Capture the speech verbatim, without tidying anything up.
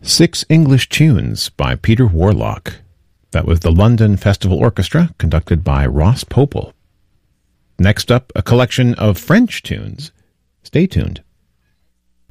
Six English Tunes by Peter Warlock. That was the London Festival Orchestra, conducted by Ross Popel. Next up, a collection of French tunes. Stay tuned.